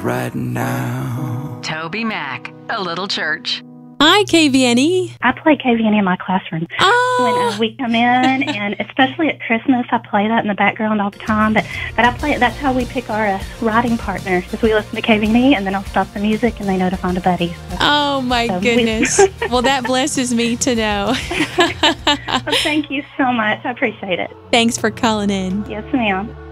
right now. Toby Mac, A Little Church. Hi, KVNE. I play KVNE in my classroom. When we come in, and especially at Christmas, I play that in the background all the time. But I play it. That's how we pick our writing partners. Is we listen to KVNE, and then I'll stop the music, and they know to find a buddy. So, oh my goodness! Well, that blesses me to know. Well, thank you so much. I appreciate it. Thanks for calling in. Yes, ma'am.